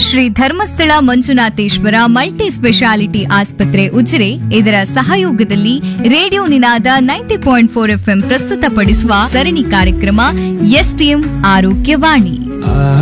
Shri Dharmasthala Manjunatheshwara multi speciality ಆಸ್ಪತ್ರೆ ಉಜಿರೆ ಇದರ ಸಹಯೋಗದಲ್ಲಿ ರೇಡಿಯೋ ನಿನಾದ 90.4 FM ಪ್ರಸ್ತುತಪಡಿಸುವ ಸರಣಿ ಕಾರ್ಯಕ್ರಮ ಎಸ್ಟಿಎಂ ಆರೋಗ್ಯವಾಣಿ.